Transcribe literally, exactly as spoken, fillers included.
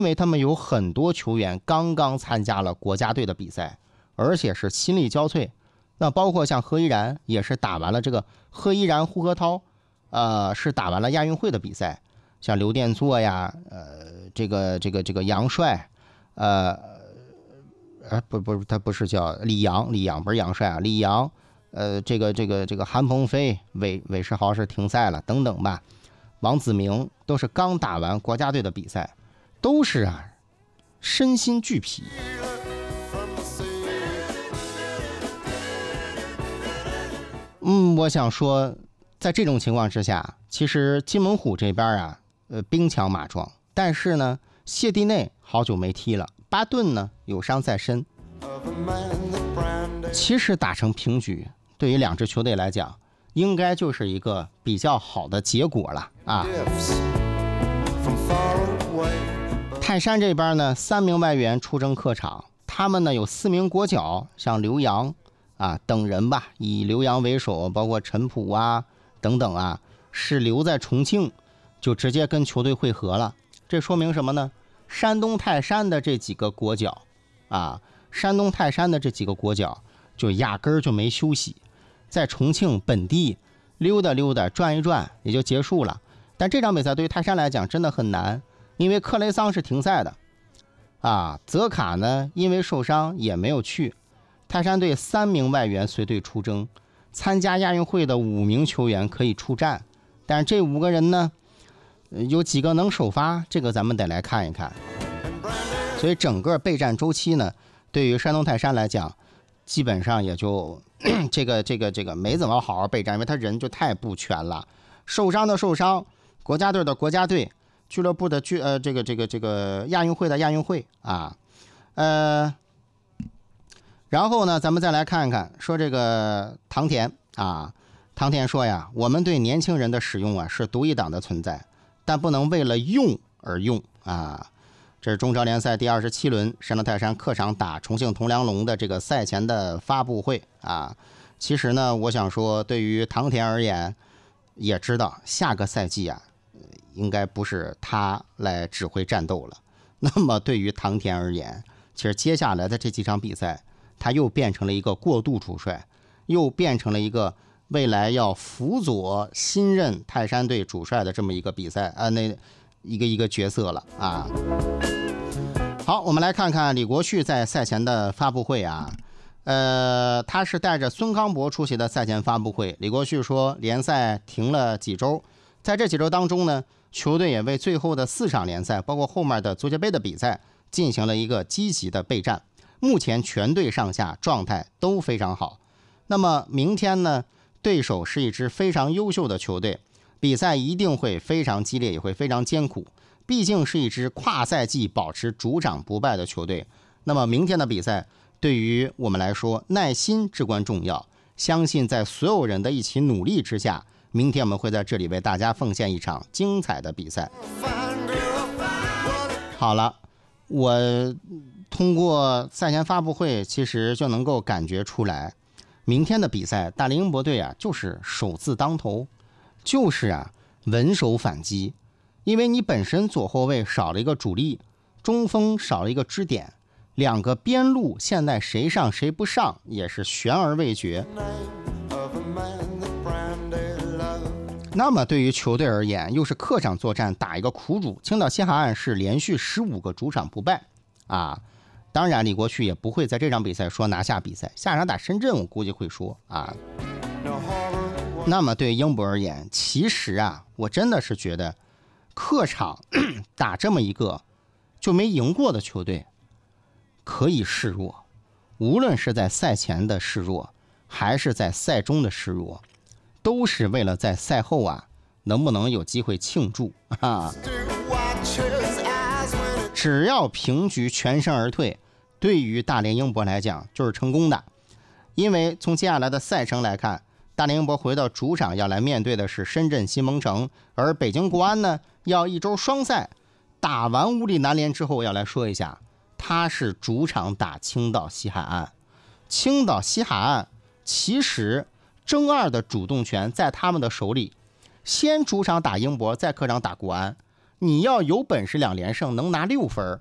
因为他们有很多球员刚刚参加了国家队的比赛，而且是心力交瘁。那包括像何依然也是打完了这个何依然、胡河涛，呃，是打完了亚运会的比赛。像刘殿座呀，呃，这个这个这个杨帅，呃，呃，不不，他不是叫李阳，李阳不是杨帅啊，李阳，呃，这个这个这个韩鹏飞、韦韦世豪是停赛了，等等吧。王子明都是刚打完国家队的比赛，都是啊，身心俱疲。嗯，我想说，在这种情况之下，其实金门虎这边啊，呃，兵强马壮，但是呢，谢蒂内好久没踢了，巴顿呢有伤在身，其实打成平局，对于两支球队来讲，应该就是一个比较好的结果了啊。泰山这边呢，三名外援出征客场，他们呢有四名国脚，像刘洋啊等人吧，以刘洋为首，包括陈普啊等等啊，是留在重庆，就直接跟球队会合了。这说明什么呢？山东泰山的这几个国脚啊，山东泰山的这几个国脚就压根儿就没休息，在重庆本地溜达溜达转一转也就结束了。但这场比赛对于泰山来讲真的很难，因为克雷桑是停赛的啊，泽卡呢因为受伤也没有去。泰山队三名外援随队出征，参加亚运会的五名球员可以出战，但是这五个人呢，有几个能首发，这个咱们得来看一看。所以整个备战周期呢，对于山东泰山来讲，基本上也就这个这个这个没怎么好好备战，因为他人就太不全了，受伤的受伤，国家队的国家队，俱乐部的俱呃这个这个这个亚运会的亚运会啊，呃。然后呢，咱们再来看看，说这个唐田啊，唐田说呀，我们对年轻人的使用啊是独一档的存在，但不能为了用而用啊。这是中超联赛第二十七轮，山东泰山客场打重庆铜梁龙的这个赛前的发布会啊。其实呢，我想说，对于唐田而言，也知道下个赛季啊，应该不是他来指挥战斗了。那么对于唐田而言，其实接下来的这几场比赛，他又变成了一个过渡主帅，又变成了一个未来要辅佐新任泰山队主帅的这么一个比赛啊，那一个一个角色了啊。好，我们来看看李国旭在赛前的发布会啊，呃，他是带着孙康博出席的赛前发布会。李国旭说，联赛停了几周，在这几周当中呢，球队也为最后的四场联赛，包括后面的足协杯的比赛，进行了一个积极的备战。目前全队上下状态都非常好。那么明天呢，对手是一支非常优秀的球队，比赛一定会非常激烈，也会非常艰苦。毕竟是一支跨赛季保持主场不败的球队。那么明天的比赛对于我们来说，耐心至关重要。相信在所有人的一起努力之下，明天我们会在这里为大家奉献一场精彩的比赛。好了，我通过赛前发布会，其实就能够感觉出来，明天的比赛，大连英博队啊，就是守字当头，就是啊，稳守反击。因为你本身左后卫少了一个主力，中锋少了一个支点，两个边路现在谁上谁不上也是悬而未决。那么对于球队而言，又是客场作战打一个苦主，青岛西海岸是连续十五个主场不败啊。当然李国旭也不会在这场比赛说拿下比赛，下场打深圳我估计会说啊。那么对英博而言，其实啊，我真的是觉得客场打这么一个就没赢过的球队可以示弱，无论是在赛前的示弱还是在赛中的示弱，都是为了在赛后啊能不能有机会庆祝啊。只要平局全身而退，对于大连英博来讲就是成功的。因为从接下来的赛程来看，大连英博回到主场要来面对的是深圳新蒙城，而北京国安呢要一周双赛，打完乌力南联之后要来说一下，他是主场打青岛西海岸。青岛西海岸其实争二的主动权在他们的手里，先主场打英博，再客场打国安。 你要有本事两连胜，能拿六分，